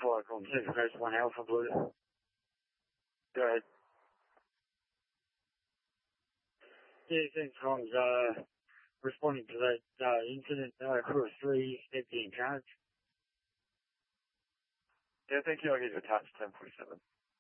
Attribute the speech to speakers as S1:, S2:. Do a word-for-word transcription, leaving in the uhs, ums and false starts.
S1: Flight on Central Coast one Alpha Blue. Go ahead. Yeah, thanks, Hans. Uh, responding to that uh, incident, uh, crew of three stepped in charge.
S2: Yeah, thank you. I'll get you attached ten forty-seven.